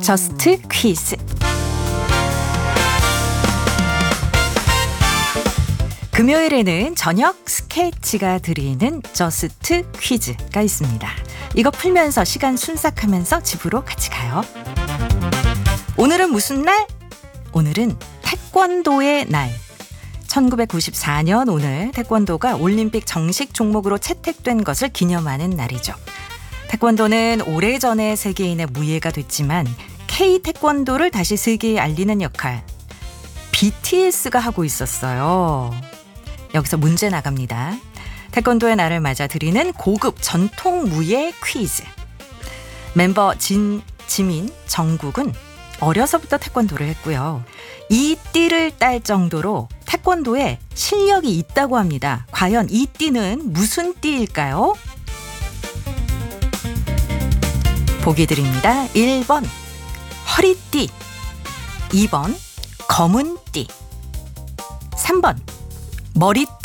저스트 퀴즈. 금요일에는 저녁 스케치가 드리는 저스트 퀴즈가 있습니다. 이거 풀면서 시간 순삭하면서 집으로 같이 가요. 오늘은 무슨 날? 오늘은 태권도의 날. 1994년 오늘 태권도가 올림픽 정식 종목으로 채택된 것을 기념하는 날이죠. 태권도는 오래전에 세계인의 무예가 됐지만 K 태권도를 다시 세계에 알리는 역할 BTS가 하고 있었어요. 여기서 문제 나갑니다. 태권도의 날을 맞아 드리는 고급 전통 무예 퀴즈. 멤버 지민, 정국은 어려서부터 태권도를 했고요. 이 띠를 딸 정도로 태권도에 실력이 있다고 합니다. 과연 이 띠는 무슨 띠일까요? 보기 드립니다. 1번 허리띠, 2번 검은 띠, 3번 머리띠.